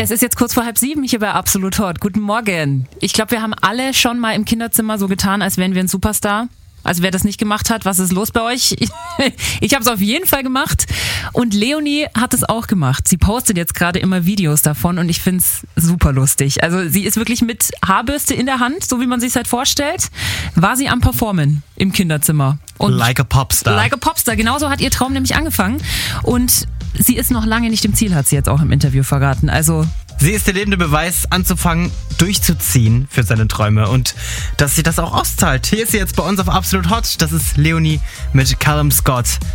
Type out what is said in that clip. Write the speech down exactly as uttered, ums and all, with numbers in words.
Es ist jetzt kurz vor halb sieben hier bei Absolut Hot. Guten Morgen. Ich glaube, wir haben alle schon mal im Kinderzimmer so getan, als wären wir ein Superstar. Also wer das nicht gemacht hat, was ist los bei euch? Ich habe es auf jeden Fall gemacht und Leonie hat es auch gemacht. Sie postet jetzt gerade immer Videos davon und ich finde es super lustig. Also sie ist wirklich mit Haarbürste in der Hand, so wie man sich es halt vorstellt, war sie am Performen im Kinderzimmer. Und like a Popstar. Like a Popstar, genauso hat ihr Traum nämlich angefangen und sie ist noch lange nicht im Ziel, hat sie jetzt auch im Interview verraten. Also sie ist der lebende Beweis, anzufangen, durchzuziehen für seine Träume und dass sie das auch auszahlt. Hier ist sie jetzt bei uns auf Absolut Hot. Das ist Leonie mit Callum Scott.